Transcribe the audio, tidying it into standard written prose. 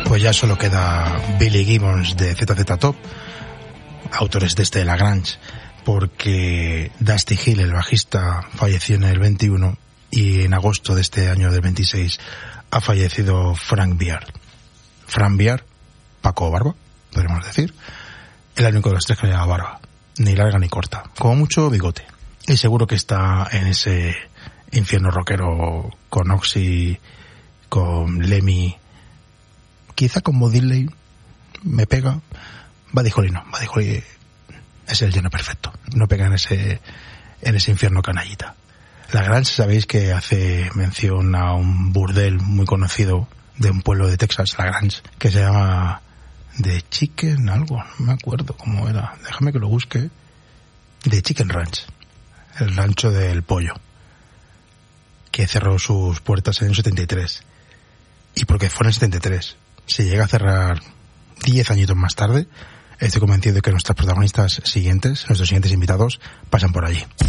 Pues ya solo queda Billy Gibbons de ZZ Top, autores de este Lagrange, porque Dusty Hill, el bajista, falleció en el 21 y en agosto de este año del 26 ha fallecido Frank Beard. Frank Beard, Paco Barba, podríamos decir, el único de los tres que le llevaba barba, ni larga ni corta, como mucho bigote. Y seguro que está en ese infierno rockero con Oxy, con Lemmy, quizá con Bob Dylan, me pega. Buddy Holly no, Buddy Holly es el lleno perfecto, no pega en ese infierno canallita. Lagrange, sabéis que hace mención a un burdel muy conocido de un pueblo de Texas, Lagrange, que se llama The Chicken algo, no me acuerdo cómo era, déjame que lo busque. The Chicken Ranch, el rancho del pollo, que cerró sus puertas en el 73. Y porque fue en el 73, si llega a cerrar 10 añitos más tarde, estoy convencido de que nuestros protagonistas siguientes, nuestros siguientes invitados, pasan por allí.